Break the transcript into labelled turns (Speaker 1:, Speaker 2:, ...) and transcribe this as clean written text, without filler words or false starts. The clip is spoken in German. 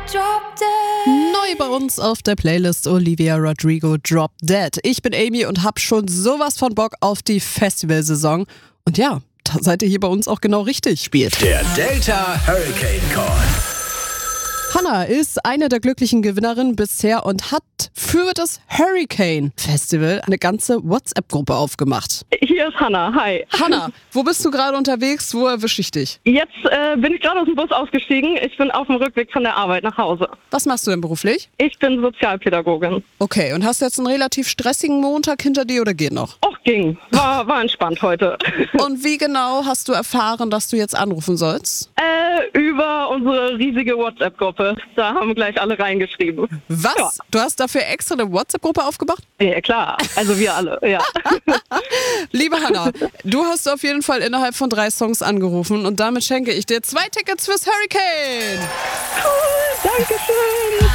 Speaker 1: Neu bei uns auf der Playlist Olivia Rodrigo Drop Dead. Ich bin Amy und hab schon sowas von Bock auf die Festivalsaison. Und ja, da seid ihr hier bei uns auch genau richtig. Spielt
Speaker 2: Der Delta Hurricane Call.
Speaker 1: Hannah ist eine der glücklichen Gewinnerinnen bisher und hat für das Hurricane Festival eine ganze WhatsApp-Gruppe aufgemacht.
Speaker 3: Hier ist Hannah, hi.
Speaker 1: Hannah, wo bist du gerade unterwegs? Wo erwische ich dich?
Speaker 3: Jetzt bin ich gerade aus dem Bus ausgestiegen. Ich bin auf dem Rückweg von der Arbeit nach Hause.
Speaker 1: Was machst du denn beruflich?
Speaker 3: Ich bin Sozialpädagogin.
Speaker 1: Okay, und hast jetzt einen relativ stressigen Montag hinter dir oder geht noch?
Speaker 3: Och, ging. War entspannt heute.
Speaker 1: Und wie genau hast du erfahren, dass du jetzt anrufen sollst?
Speaker 3: Über unsere riesige WhatsApp-Gruppe. Da haben gleich alle reingeschrieben.
Speaker 1: Was?
Speaker 3: Ja.
Speaker 1: Du hast dafür extra eine WhatsApp-Gruppe aufgemacht?
Speaker 3: Ja, klar. Also wir alle, ja.
Speaker 1: Liebe Hannah, du hast auf jeden Fall innerhalb von 3 Songs angerufen und damit schenke ich dir 2 Tickets fürs Hurricane.
Speaker 3: Cool, danke schön.